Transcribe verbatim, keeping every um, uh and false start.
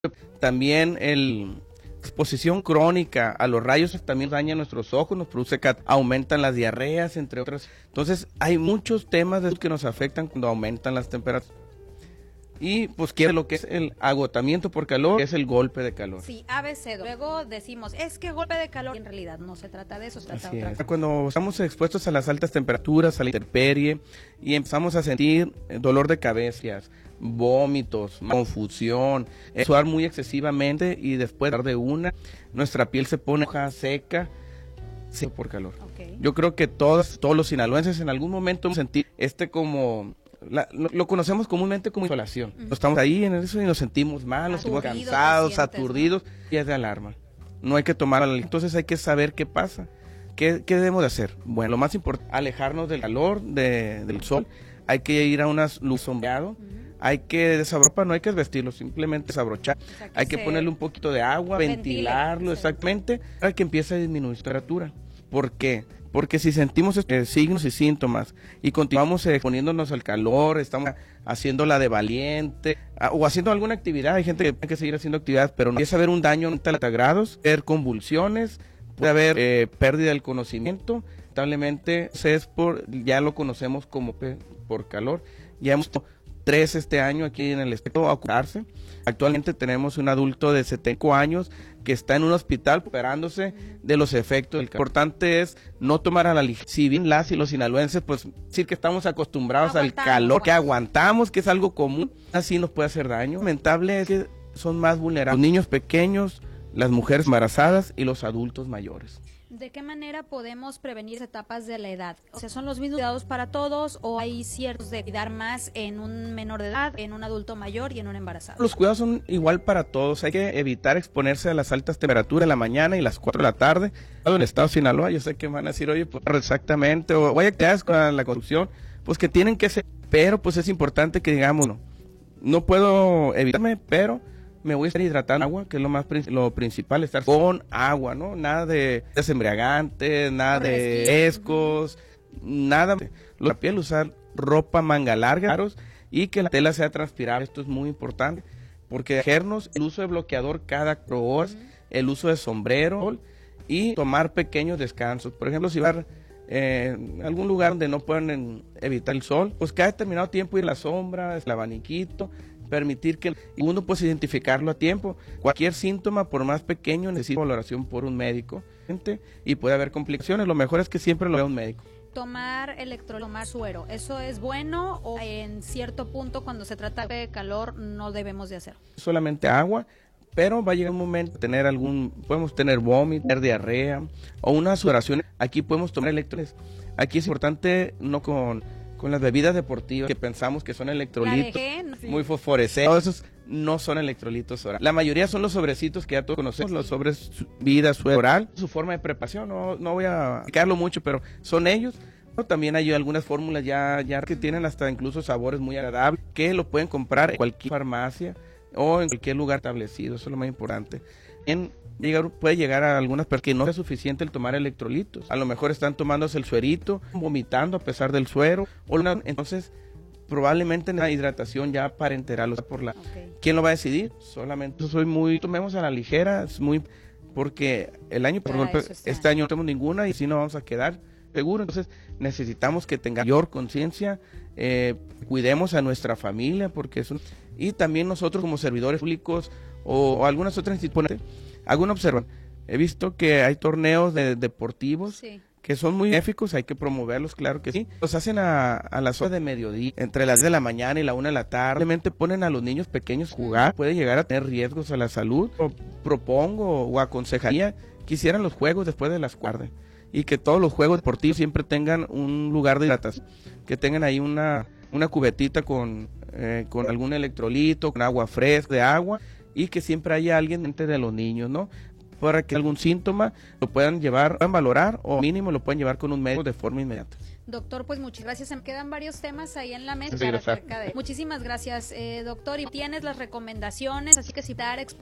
También el exposición crónica a los rayos también daña nuestros ojos, nos produce cat aumentan las diarreas, entre otras. Entonces, hay muchos temas de esos que nos afectan cuando aumentan las temperaturas. Y pues quiere lo que es el agotamiento por calor, que es el golpe de calor. Sí, A B C. Luego decimos, es que golpe de calor, y en realidad no se trata de eso, se trata Así de otra es. cosa. Cuando estamos expuestos a las altas temperaturas, a la intemperie, y empezamos a sentir dolor de cabeza, vómitos, confusión, eh, sudar muy excesivamente y después de una, nuestra piel se pone roja, seca, sí, por calor. Okay. Yo creo que todos, todos los sinaloenses en algún momento sentir este como... La, lo, lo conocemos comúnmente como insolación. Uh-huh. Estamos ahí en eso y nos sentimos mal, nos sentimos cansados, aturdidos, ¿no? Y es de alarma. No hay que tomar, entonces hay que saber qué pasa. ¿Qué, qué debemos de hacer? Bueno, lo más importante, alejarnos del calor, de, del sol. Hay que ir a una luz sombreado. Uh-huh. Hay que desabrochar, no hay que vestirlo, simplemente desabrochar. O sea, que hay que ponerle un poquito de agua, ventile, ventilarlo exactamente, para que empiece a disminuir su temperatura. ¿Por qué? Porque si sentimos eh, signos y síntomas y continuamos eh, exponiéndonos al calor, estamos haciendo la de valiente a, o haciendo alguna actividad, hay gente que tiene que seguir haciendo actividad, pero no empieza a haber un daño en treinta grados, haber convulsiones, puede haber eh, pérdida del conocimiento, lamentablemente es por, ya lo conocemos como por calor, ya hemos tres este año aquí en el estado a curarse. Actualmente tenemos un adulto de setenta y cinco años que está en un hospital recuperándose de los efectos del calor. Lo importante es no tomar a la ligera. Si bien las y los sinaloenses, pues decir que estamos acostumbrados al calor, que aguantamos, que es algo común, así nos puede hacer daño. Lo lamentable es que son más vulnerables los niños pequeños, las mujeres embarazadas y los adultos mayores. ¿De qué manera podemos prevenir etapas de la edad? O sea, ¿son los mismos cuidados para todos o hay ciertos de cuidar más en un menor de edad, en un adulto mayor y en un embarazado? Los cuidados son igual para todos. Hay que evitar exponerse a las altas temperaturas en la mañana y las cuatro de la tarde. En el estado de Sinaloa, yo sé que van a decir, oye, pues exactamente, o vaya que hagas con la construcción, pues que tienen que ser, pero pues es importante que digamos, no, no puedo evitarme, pero me voy a estar hidratando agua, que es lo más lo principal, estar con agua, ¿no? Nada de desembriagantes, nada de frescos, nada. La piel, usar ropa manga larga y que la tela sea transpirable. Esto es muy importante, porque ejernos el uso de bloqueador cada cuatro horas, uh-huh. el uso de sombrero y tomar pequeños descansos. Por ejemplo, si va a eh, algún lugar donde no pueden evitar el sol, pues cada determinado tiempo ir a la sombra, el abaniquito, permitir que uno pueda identificarlo a tiempo. Cualquier síntoma, por más pequeño, necesita valoración por un médico y puede haber complicaciones. Lo mejor es que siempre lo vea un médico. Tomar electrolitos, tomar suero, ¿eso es bueno o en cierto punto cuando se trata de calor no debemos de hacerlo? Solamente agua, pero va a llegar un momento de tener algún, podemos tener vómito, tener diarrea o una sudoración. Aquí podemos tomar electrolitos. Aquí es importante no con con las bebidas deportivas que pensamos que son electrolitos sí. muy fosforescentes. Todos esos no son electrolitos orales. La mayoría son los sobrecitos que ya todos conocemos, los sobres vida suero oral, su forma de preparación, no, no voy a explicarlo mucho, pero son ellos. Pero también hay algunas fórmulas ya, ya que tienen hasta incluso sabores muy agradables, que lo pueden comprar en cualquier farmacia o en cualquier lugar establecido, eso es lo más importante. En Llegar, puede llegar a algunas personas que no es suficiente el tomar electrolitos. A lo mejor están tomándose el suerito, vomitando a pesar del suero. O una, entonces, probablemente la hidratación ya parenteral. O sea, por la, okay. ¿Quién lo va a decidir? Solamente soy muy, tomemos a la ligera, es muy, porque el año, por ejemplo, este, este año no tenemos ninguna y si no vamos a quedar seguros. Entonces, necesitamos que tenga mayor conciencia, eh, cuidemos a nuestra familia, porque es un, y también nosotros como servidores públicos o, o algunas otras instituciones. Hago una observación. He visto que hay torneos de, deportivos sí. que son muy benéficos, hay que promoverlos, claro que sí. Los hacen a, a las horas de mediodía, entre las diez de la mañana y la una de la tarde. Simplemente ponen a los niños pequeños a jugar, puede llegar a tener riesgos a la salud. O propongo o aconsejaría que hicieran los juegos después de las cuatro y que todos los juegos deportivos siempre tengan un lugar de hidratación, que tengan ahí una, una cubetita con, eh, con algún electrolito, con agua fresca, de agua, y que siempre haya alguien entre de los niños, ¿no? Para que algún síntoma lo puedan llevar, puedan valorar o mínimo lo puedan llevar con un médico de forma inmediata. Doctor, pues muchas gracias. Se me quedan varios temas ahí en la mesa. Sí, Para de... Muchísimas gracias, eh, doctor. Y tienes las recomendaciones, así que si dar